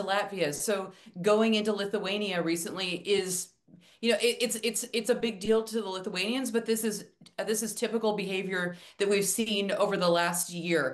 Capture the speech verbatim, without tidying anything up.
Latvia. So going into Lithuania recently is, you know, it, it's it's it's a big deal to the Lithuanians, but this is this is typical behavior that we've seen over the last year.